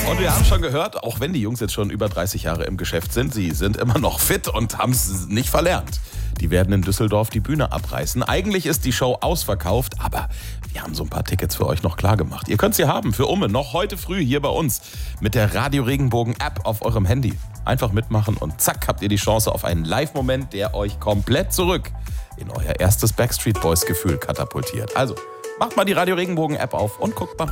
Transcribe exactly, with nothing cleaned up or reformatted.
Und wir haben schon gehört, auch wenn die Jungs jetzt schon über dreißig Jahre im Geschäft sind, sie sind immer noch fit und haben es nicht verlernt. Die werden in Düsseldorf die Bühne abreißen. Eigentlich ist die Show ausverkauft, aber wir haben so ein paar Tickets für euch noch klar gemacht. Ihr könnt sie haben für Umme noch heute früh hier bei uns mit der Radio Regenbogen App auf eurem Handy. Einfach mitmachen und zack habt ihr die Chance auf einen Live-Moment, der euch komplett zurück in euer erstes Backstreet Boys Gefühl katapultiert. Also macht mal die Radio Regenbogen App auf und guckt mal rein.